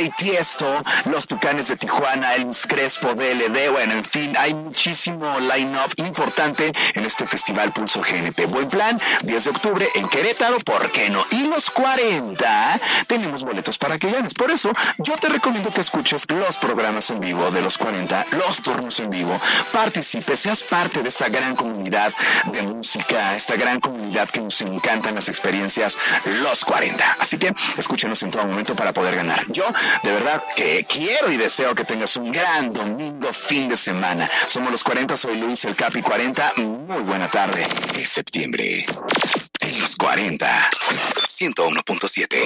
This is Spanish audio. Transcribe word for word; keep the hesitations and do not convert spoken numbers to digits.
y Tiesto, Los Tucanes de Tijuana, Elvis Crespo, D L D, bueno, en fin, hay muchísimo line-up importante en este Festival Pulso G N P. Buen plan, diez de octubre en Querétaro, ¿por qué no? Y los cuarenta, tenemos boletos para que ganes. Por eso, yo te recomiendo que escuches los programas en vivo de los cuarenta, los turnos en vivo, participes, seas parte de esta gran comunidad de música, esta gran comunidad que nos encantan las experiencias, los cuarenta. Así que escúchenos en todo momento para poder ganar. Yo, de verdad, que quiero y deseo que tengas un gran domingo, fin de semana. Somos los cuarenta, soy Luis el Capi cuarenta. Muy buena tarde. Es septiembre. En los cuarenta, ciento uno punto siete.